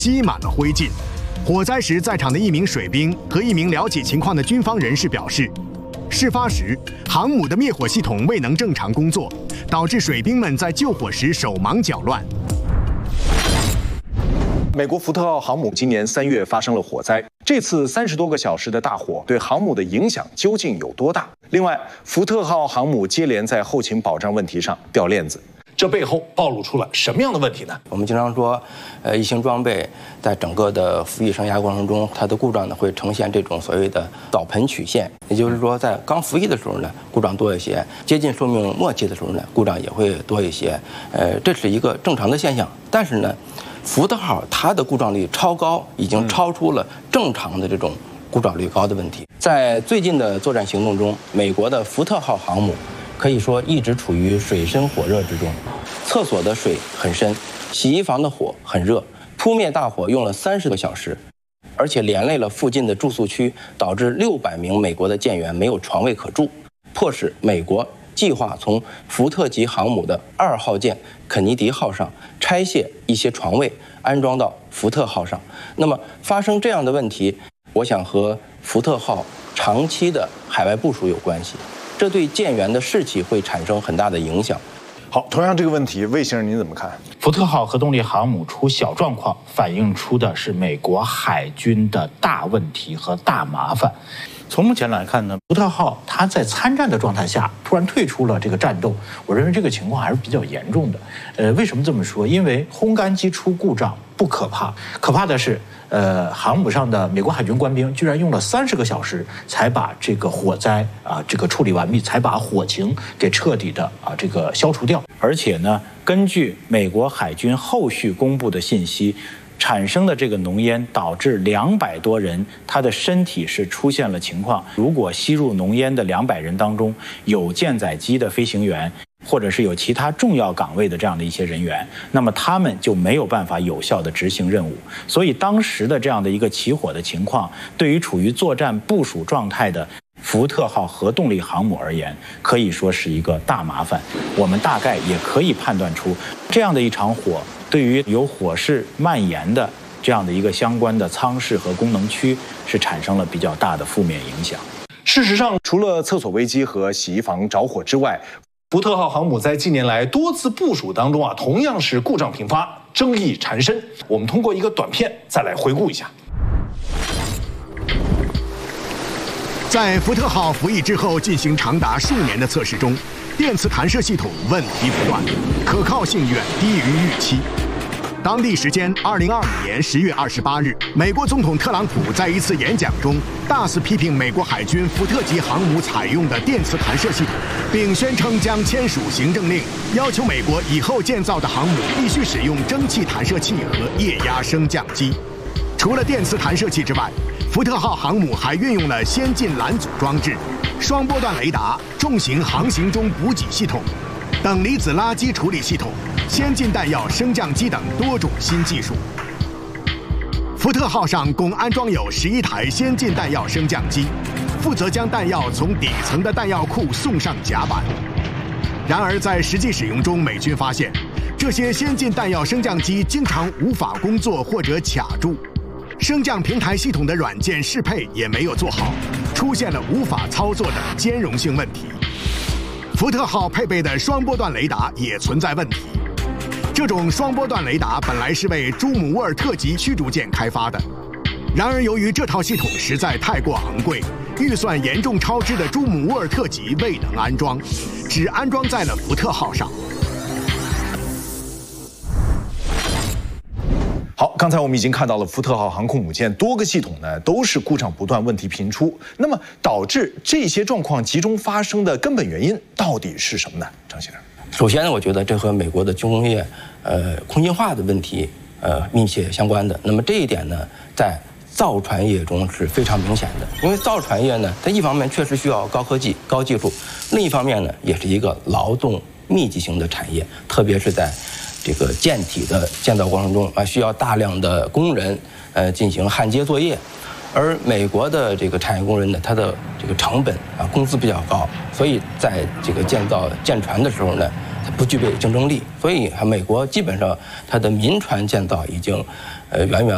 积满了灰烬。火灾时在场的一名水兵和一名了解情况的军方人士表示，事发时航母的灭火系统未能正常工作，导致水兵们在救火时手忙脚乱。 美国福特号航母今年3月发生了火灾，这次30多个小时的大火对航母的影响究竟有多大？另外，福特号航母接连在后勤保障问题上掉链子。 这背后暴露出了什么样的问题呢？ 我们经常说，一型装备在整个的服役生涯过程中，它的故障呢会呈现这种所谓的澡盆曲线，也就是说，在刚服役的时候呢，故障多一些；接近寿命末期的时候呢，故障也会多一些。这是一个正常的现象。但是呢，福特号它的故障率超高，已经超出了正常的这种故障率高的问题。在最近的作战行动中，美国的福特号航母可以说一直处于水深火热之中，厕所的水很深，洗衣房的火很热，扑灭大火用了30个小时，而且连累了附近的住宿区，导致600名美国的舰员没有床位可住，迫使美国计划从福特级航母的2号舰肯尼迪号上拆卸一些床位，安装到福特号上。那么发生这样的问题，我想和福特号长期的海外部署有关系。这对舰员的士气会产生很大的影响。 好，同样这个问题，魏先生您怎么看？ 福特号核动力航母出小状况，反映出的是美国海军的大问题和大麻烦。从目前来看呢，福特号它在参战的状态下突然退出了这个战斗，我认为这个情况还是比较严重的。为什么这么说？因为烘干机出故障不可怕，可怕的是，航母上的美国海军官兵居然用了30个小时才把这个火灾这个处理完毕，才把火情给彻底的这个消除掉。而且呢，根据美国海军后续公布的信息，产生的这个浓烟导致200多人他的身体是出现了情况。如果吸入浓烟的200人当中有舰载机的飞行员，或者是有其他重要岗位的这样的一些人员，那么他们就没有办法有效的执行任务。所以当时的这样的一个起火的情况，对于处于作战部署状态的福特号核动力航母而言，可以说是一个大麻烦。我们大概也可以判断出，这样的一场火对于有火势蔓延的这样的一个相关的舱室和功能区是产生了比较大的负面影响。 事实上，除了厕所危机和洗衣房着火之外，福特号航母在近年来多次部署当中同样是故障频发，争议缠身。我们通过一个短片再来回顾一下。 在福特号服役之后进行长达数年的测试中，电磁弹射系统问题不断，可靠性远低于预期。当地时间2025年10月28日，美国总统特朗普在一次演讲中大肆批评美国海军福特级航母采用的电磁弹射系统，并宣称将签署行政令，要求美国以后建造的航母必须使用蒸汽弹射器和液压升降机。除了电磁弹射器之外，福特号航母还运用了先进拦阻装置、双波段雷达、重型航行中补给系统、等离子垃圾处理系统、先进弹药升降机等多种新技术。福特号上共安装有11台先进弹药升降机，负责将弹药从底层的弹药库送上甲板。然而，在实际使用中，美军发现这些先进弹药升降机经常无法工作或者卡住，升降平台系统的软件适配也没有做好，出现了无法操作的兼容性问题。福特号配备的双波段雷达也存在问题。这种双波段雷达本来是为朱姆沃尔特级驱逐舰开发的，然而由于这套系统实在太过昂贵，预算严重超支的朱姆沃尔特级未能安装，只安装在了福特号上。 好，刚才我们已经看到了福特号航空母舰多个系统呢都是故障不断，问题频出。那么导致这些状况集中发生的根本原因到底是什么呢？张先生， 首先呢，我觉得这和美国的军工业空心化的问题密切相关的。那么这一点呢，在造船业中是非常明显的，因为造船业呢，它一方面确实需要高科技、高技术，另一方面呢，也是一个劳动密集型的产业，特别是在这个舰体的建造过程中需要大量的工人进行焊接作业，而美国的这个产业工人呢，他的这个成本工资比较高，所以在这个建造舰船的时候呢，它不具备竞争力，所以美国基本上它的民船建造已经远远